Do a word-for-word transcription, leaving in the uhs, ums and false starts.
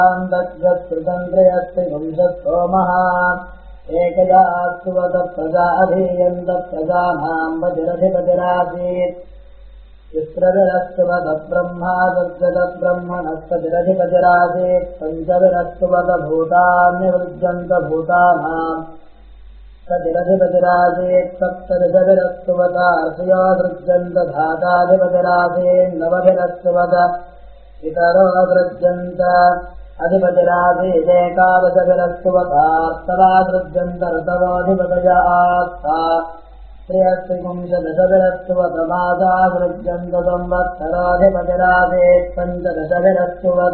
दग्धत्कृतन्द्रयस्ति वंशस्तोमः एकया सुवद प्रजा अधीयन्त प्रजानाम् वज्रधिपतिरासीत् विस्रविरस्तुवद ब्रह्मा सज्जत ब्रह्मणस्ततिरधिपतिरासीत् पञ्चविरस्तुवद भूतान्यवृज्यन्त भूतानाम् ततिरधिपतिरासीत् सप्तदशविरस्तुवदार्षयो सृज्यन्त धाताधिपतिरासीत् नवभिरस्तुवद इतरो सृज्यन्त अधिपतिरासीदेकादशविरस्तुवतास्तवा सृज्यन्त ऋतवोऽधिपतय आस्ता त्र्यस्त्रिपुंशदशविरस्तुवतमासा सृज्यन्त संवत्सरोऽधिपतिरासीत् पञ्चदशविरस्तुवत्